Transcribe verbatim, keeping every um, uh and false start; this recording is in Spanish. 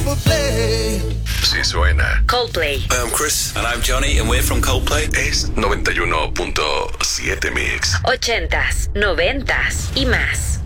people play. Sí suena. Coldplay. I'm Chris. And I'm Johnny, and we're from Coldplay. Es noventa y uno punto siete Mix. Ochentas, noventas y más.